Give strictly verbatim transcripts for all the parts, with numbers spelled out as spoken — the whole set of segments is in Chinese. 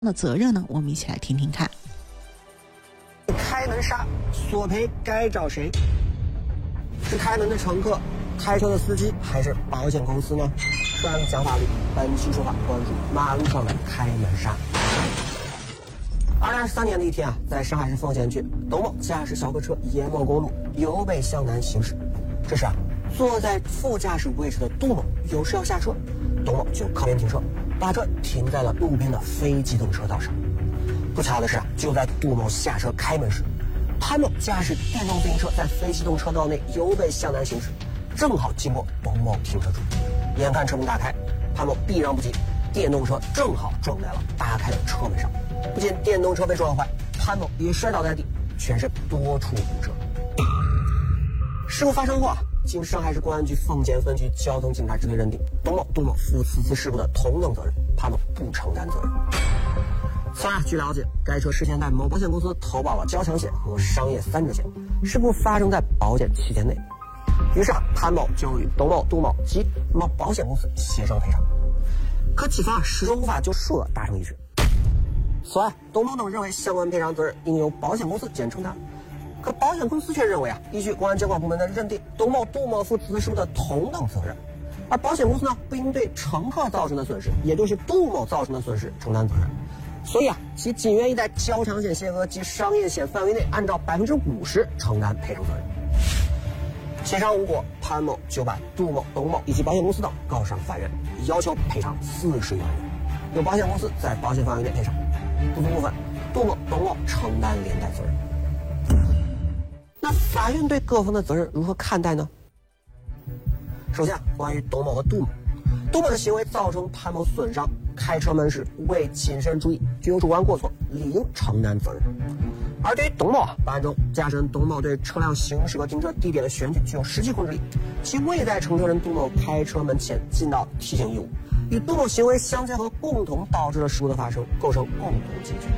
的责任呢？我们一起来听听看。 开门杀，索赔该找谁？是开门的乘客、开车的司机，还是保险公司呢？专利讲法律，本期说法关注马路上的开门杀。二零二三年的一天啊，在上海市奉贤区，董某驾驶小客车沿某公路由北向南行驶。这时啊，坐在副驾驶位置的杜某有事要下车，董某就靠边停车，把车停在了路边的非机动车道上。不巧的是啊，就在杜某下车开门时，潘某驾驶电动自行车在非机动车道内由北向南行驶，正好经过董某停车处。眼看车门打开，潘某避让不及，电动车正好撞在了打开的车门上。不仅电动车被撞坏，潘某也摔倒在地，全身多处骨折。事故发生后啊，经上海市公安局奉贤分局交通警察支队认定，董某、杜某负此次事故的同等责任，潘某不承担责任。此外，据了解，该车事先在某保险公司投保了交强险和商业三者险，事故发生在保险期间内。于是啊，潘某就与董某、杜某及某保险公司协商赔偿，可几方啊始终无法就数额达成一致。此外，董某等认为相关赔偿责任应由保险公司兼承担，可保险公司却认为啊，依据公安监管部门的认定，董某、杜某负此次事故的同等责任，而保险公司呢不应对乘客造成的损失，也就是杜某造成的损失承担责任。所以啊，其仅愿意在交强险限额及商业险范围内按照百分之五十承担赔偿责任。协商无果，潘某就把杜某、董某以及保险公司等告上法院，要求赔偿四十余万元，由保险公司在保险范围内赔偿，不足部分杜某、董某承担连带责任。那法院对各方的责任如何看待呢？首先，关于董某和杜某，杜某的行为造成潘某损伤，开车门时未谨慎注意，具有主观过错，理应承担责任。而对于董某啊，本案中驾驶人董某对车辆行驶和停车地点的选取具有实际控制力，其未在乘车人杜某开车门前尽到提醒义务，与杜某行为相结合，共同导致了事故的发生，构成共同结局。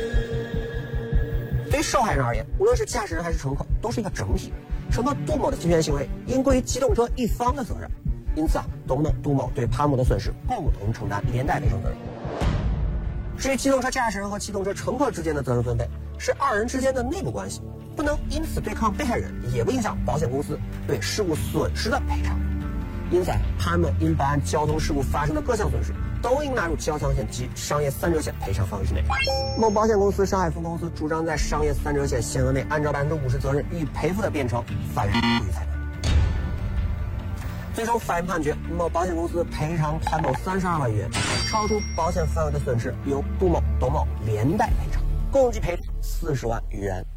对于受害人而言，无论是驾驶人还是乘客，都是一个整体。乘客杜某的侵权行为应归于机动车一方的责任，因此啊，董某、杜某对潘某的损失共同承担连带赔偿责任。至于机动车驾驶人和机动车乘客之间的责任分配，是二人之间的内部关系，不能因此对抗被害人，也不影响保险公司对事故损失的赔偿。因此，潘某因本案交通事故发生的各项损失，都应纳入交强险及商业三者险赔偿范围之内。某保险公司上海分公司主张在商业三者险限额内按照百分之五十责任予以赔付的辩称，法院不予采纳。最终，法院判决某保险公司赔偿潘某三十二万元，超出保险范围的损失由杜某、董某连带赔偿，共计赔四十万余元。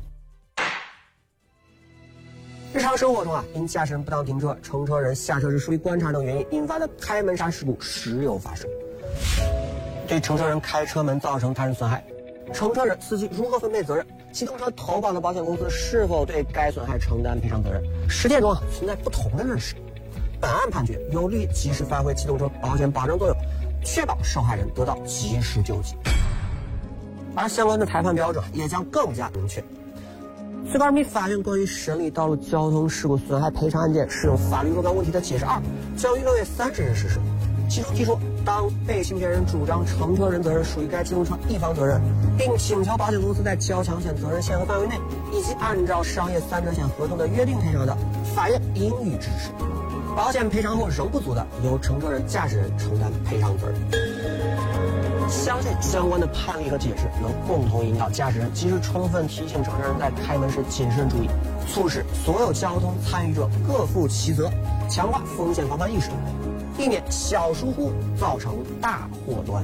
日常生活中啊，因驾驶人不当停车、乘车人下车时疏于观察等原因引发的开门杀事故时有发生。对乘车人开车门造成他人损害，乘车人、司机如何分配责任？机动车投保的保险公司是否对该损害承担赔偿责任？实践中啊存在不同的认识。本案判决有利及时发挥机动车保险保障作用，确保受害人得到及时救济，而相关的裁判标准也将更加明确。最高人民法院关于审理道路交通事故损害赔偿案件适用法律若干问题的解释二将于六月三十日实施，其中提出，当被侵权人主张乘车人责任属于该机动车一方责任，并请求保险公司在交强险责任限额范围内以及按照商业三者险合同的约定赔偿的，法院应予支持。保险赔偿后仍不足的，由乘车人、驾驶人承担赔偿责任。相信相关的判例和解释能共同引导驾驶人及时充分提醒乘车人在开门时谨慎注意，促使所有交通参与者各负其责，强化风险防范意识，避免小疏忽造成大祸端。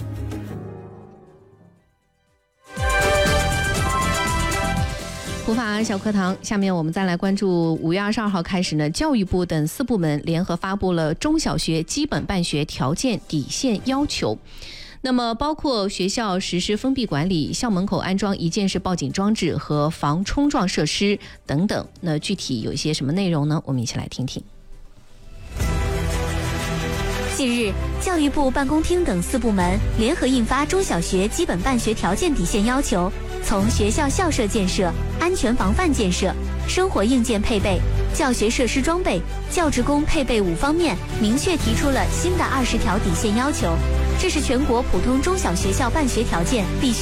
普法小课堂，下面我们再来关注五月二十二号开始呢，教育部等四部门联合发布了中小学基本办学条件底线要求。那么包括学校实施封闭管理、校门口安装一键式报警装置和防冲撞设施等等。那具体有一些什么内容呢？我们一起来听听。 近日，教育部办公厅等四部门联合印发中小学基本办学条件底线要求，从学校校舍建设、安全防范建设、生活硬件配备、教学设施装备、教职工配备五方面，明确提出了新的二十条底线要求。 这是全国普通中小学校办学条件，必须